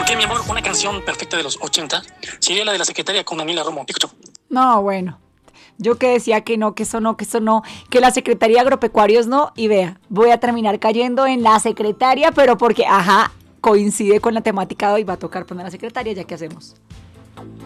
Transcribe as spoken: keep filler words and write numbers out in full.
Porque, mi amor, una canción perfecta de los ochenta sería la de La Secretaria con Daniela Romo. Te escucho. No, bueno. Yo que decía que no, que eso no, que eso no, que la Secretaría de Agropecuarios no, y vea, voy a terminar cayendo en la secretaria, pero porque, ajá, coincide con la temática de hoy, va a tocar poner la secretaria, ya que hacemos.